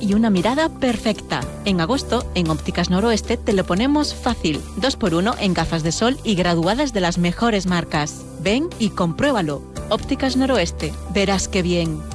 y una mirada perfecta. En agosto, en Ópticas Noroeste te lo ponemos fácil. 2x1 en gafas de sol y graduadas de las mejores marcas. Ven y compruébalo. Ópticas Noroeste. Verás qué bien.